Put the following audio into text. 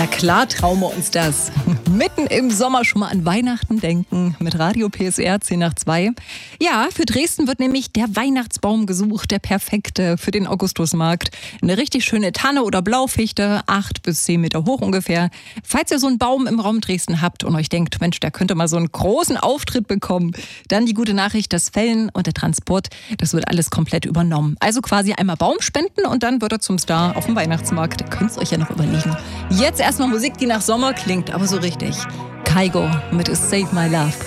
Na klar trauen wir uns das. Mitten im Sommer schon mal an Weihnachten denken mit Radio PSR 10 nach 2. Ja, für Dresden wird nämlich der Weihnachtsbaum gesucht, der perfekte für den Augustusmarkt. Eine richtig schöne Tanne oder Blaufichte, 8 bis 10 Meter hoch ungefähr. Falls ihr so einen Baum im Raum Dresden habt und euch denkt, Mensch, der könnte mal so einen großen Auftritt bekommen, dann die gute Nachricht, das Fällen und der Transport, das wird alles komplett übernommen. Also quasi einmal Baum spenden und dann wird er zum Star auf dem Weihnachtsmarkt. Da könnt ihr euch ja noch überlegen. Jetzt erstmal Musik, die nach Sommer klingt, aber so richtig. Kygo mit Save My Love.